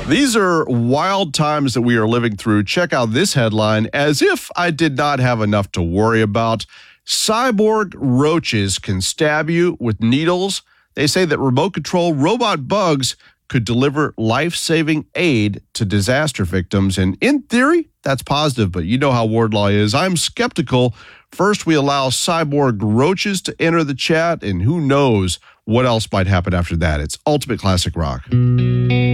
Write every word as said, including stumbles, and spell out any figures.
These are wild times that we are living through. Check out this headline. As if I did not have enough to worry about, cyborg roaches can stab you with needles. They say that remote control robot bugs could deliver life-saving aid to disaster victims. And in theory, that's positive, but you know how Wardlaw is. I'm skeptical. First, we allow cyborg roaches to enter the chat, and who knows what else might happen after that. It's Ultimate Classic Rock.